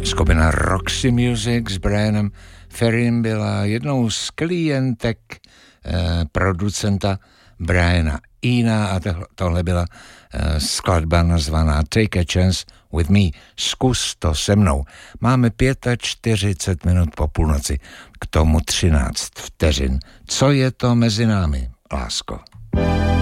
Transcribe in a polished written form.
Skupina Roxy Music s Brianem Ferrym byla jednou z klientek producenta Briana Ena a tohle byla skladba nazvaná Take a Chance with Me, zkus to se mnou. Máme 45 minut po půlnoci, k tomu 13 vteřin. Co je to mezi námi, lásko?